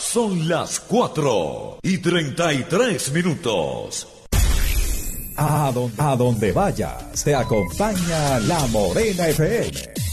Son las 4:33. A donde vayas, te acompaña La Morena FM.